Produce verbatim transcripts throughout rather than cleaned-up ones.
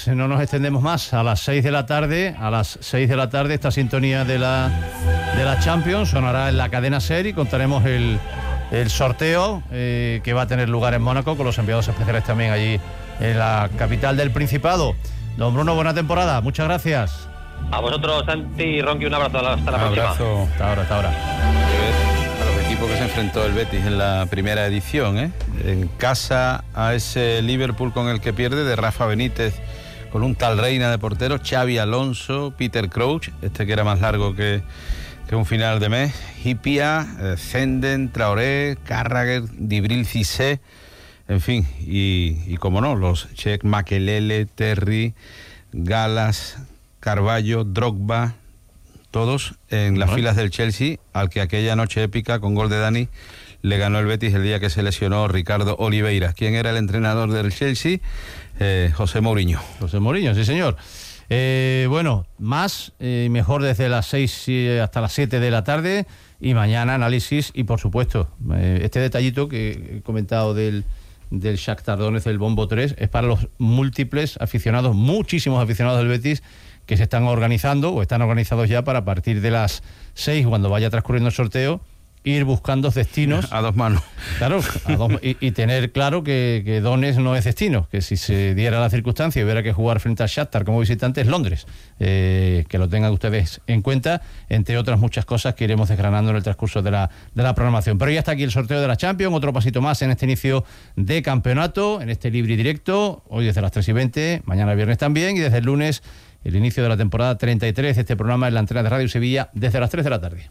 pues no nos extendemos más. A las seis de la tarde, a las seis de la tarde, esta sintonía de la, de la Champions sonará en la cadena SER y contaremos el, el sorteo eh, que va a tener lugar en Mónaco, con los enviados especiales también allí en la capital del Principado. Don Bruno, buena temporada, muchas gracias. A vosotros, Santi y Ronqui, un abrazo, hasta la un próxima. Abrazo. Hasta ahora, hasta ahora. A los equipos que se enfrentó el Betis en la primera edición, ¿eh? En casa a ese Liverpool con el que pierde, de Rafa Benítez, con un tal Reina de portero, Xavi Alonso, Peter Crouch, este que era más largo que, que un final de mes, Hipia, eh, Zenden, Traoré, Carragher, Dibril Cissé, en fin, y, y como no, los Cheikh, Makelele, Terry, Galas, Carballo, Drogba, todos en las filas del Chelsea, al que aquella noche épica con gol de Dani le ganó el Betis el día que se lesionó Ricardo Oliveira. ¿Quién era el entrenador del Chelsea? Eh, José Mourinho. José Mourinho, sí señor. Eh, bueno, más y eh, mejor desde las seis hasta las siete de la tarde, y mañana análisis y por supuesto eh, este detallito que he comentado del, del Shakhtar Donetsk, el Bombo tres, es para los múltiples aficionados, muchísimos aficionados del Betis, que se están organizando o están organizados ya para, a partir de las seis, cuando vaya transcurriendo el sorteo, ir buscando destinos a dos manos. Claro, a dos, y, y tener claro que, que Donetsk no es destino, que si se diera la circunstancia y hubiera que jugar frente al Shakhtar como visitante, es Londres. Eh, que lo tengan ustedes en cuenta, entre otras muchas cosas que iremos desgranando en el transcurso de la, de la programación. Pero ya está aquí el sorteo de la Champions, otro pasito más en este inicio de campeonato, en este libre y directo, hoy desde las tres y veinte, mañana viernes también, y desde el lunes el inicio de la temporada treinta y tres de este programa en la antena de Radio Sevilla desde las tres de la tarde.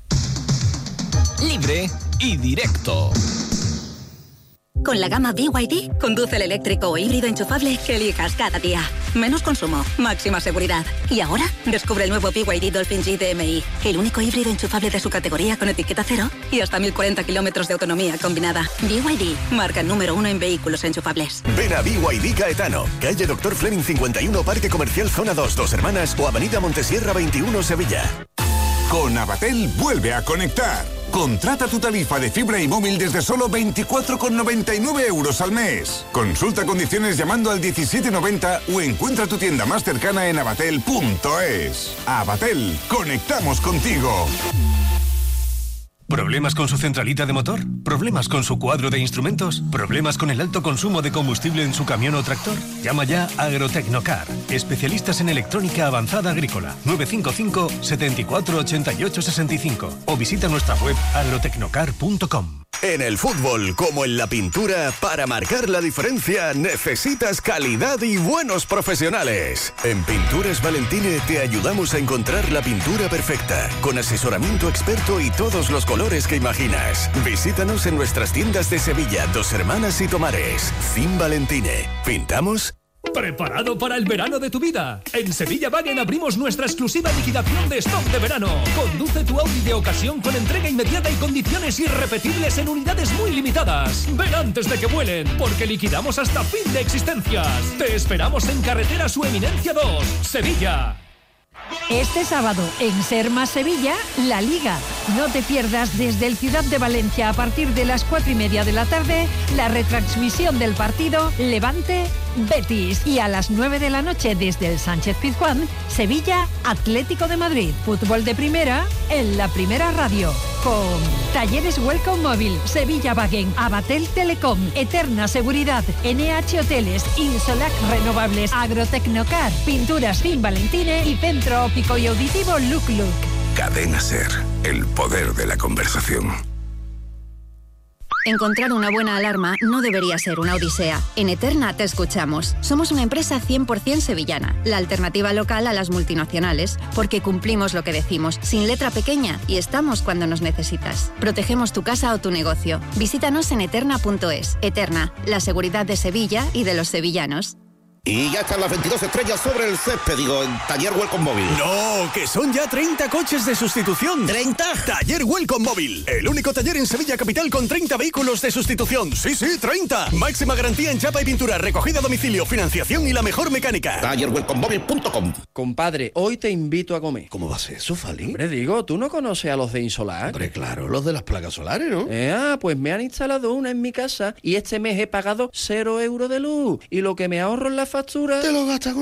Libre y directo. Con la gama B Y D, conduce el eléctrico o híbrido enchufable que elijas cada día. Menos consumo, máxima seguridad. Y ahora, descubre el nuevo B Y D Dolphin G D M I, el único híbrido enchufable de su categoría con etiqueta cero y hasta mil cuarenta kilómetros de autonomía combinada. B Y D, marca número uno en vehículos enchufables. Ven a B Y D Caetano, calle Doctor Fleming cincuenta y uno, Parque Comercial Zona dos, Dos Hermanas, o Avenida Montesierra veintiuno, Sevilla. Con Abatel vuelve a conectar. Contrata tu tarifa de fibra y móvil desde solo veinticuatro con noventa y nueve euros al mes. Consulta condiciones llamando al diecisiete noventa o encuentra tu tienda más cercana en abatel punto es. Abatel, conectamos contigo. ¿Problemas con su centralita de motor? ¿Problemas con su cuadro de instrumentos? ¿Problemas con el alto consumo de combustible en su camión o tractor? Llama ya a Agrotecnocar, especialistas en electrónica avanzada agrícola. nueve cinco cinco, setenta y cuatro, ochenta y ocho, sesenta y cinco o visita nuestra web agrotecnocar punto com. En el fútbol, como en la pintura, para marcar la diferencia necesitas calidad y buenos profesionales. En Pinturas Valentine te ayudamos a encontrar la pintura perfecta, con asesoramiento experto y todos los colores que imaginas. Visítanos en nuestras tiendas de Sevilla, Dos Hermanas y Tomares. Fin Valentine. ¿Pintamos? ¿Preparado para el verano de tu vida? En Sevilla Wagen abrimos nuestra exclusiva liquidación de stock de verano. Conduce tu Audi de ocasión con entrega inmediata y condiciones irrepetibles en unidades muy limitadas. Ven antes de que vuelen, porque liquidamos hasta fin de existencias. Te esperamos en Carretera Su Eminencia dos, Sevilla. Este sábado, en Ser Más Sevilla, La Liga. No te pierdas desde el Ciudad de Valencia a partir de las cuatro y media de la tarde la retransmisión del partido Levante-Betis. Y a las nueve de la noche desde el Sánchez Pizjuán, Sevilla Atlético de Madrid. Fútbol de primera en la Primera Radio. Con Talleres Welcome Móvil, Sevilla Wagen, Abatel Telecom, Eterna Seguridad, N H Hoteles, Insolac Renovables, Agrotecnocar, Pinturas Fin Valentine y Centro Óptico y Auditivo Look Look. Cadena SER, el poder de la conversación. Encontrar una buena alarma no debería ser una odisea. En Eterna te escuchamos. Somos una empresa cien por ciento sevillana, la alternativa local a las multinacionales, porque cumplimos lo que decimos, sin letra pequeña, y estamos cuando nos necesitas. Protegemos tu casa o tu negocio. Visítanos en eterna punto es. Eterna, la seguridad de Sevilla y de los sevillanos. Y ya están las veintidós estrellas sobre el césped, digo, en Taller Welcome Móvil. No, que son ya treinta coches de sustitución. ¿treinta? Taller Welcome Móvil, el único taller en Sevilla Capital con treinta vehículos de sustitución. Sí, sí, treinta. Máxima garantía en chapa y pintura, recogida a domicilio, financiación y la mejor mecánica. Taller Welcome Móvil punto com. Compadre, hoy te invito a comer. ¿Cómo va a ser eso, Fali? Hombre, digo, ¿tú no conoces a los de Insolar? Hombre, claro, los de las placas solares, ¿no? Eh, ah, pues me han instalado una en mi casa y este mes he pagado cero euros de luz. Y lo que me ahorro en la factura... Te lo gastas con